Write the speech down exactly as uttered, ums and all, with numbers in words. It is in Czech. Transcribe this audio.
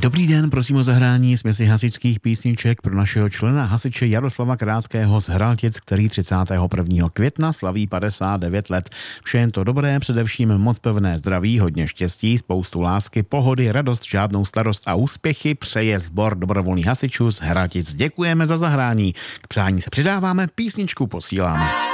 Dobrý den, prosím o zahrání směsi hasičských písniček pro našeho člena hasiče Jaroslava Krátkého z Hraltic, který třicátého prvního května slaví padesát devět let. Vše jen to dobré, především moc pevné zdraví, hodně štěstí, spoustu lásky, pohody, radost, žádnou starost a úspěchy přeje sbor dobrovolných hasičů z Hraltic. Děkujeme za zahrání. K přání se přidáváme, písničku posíláme.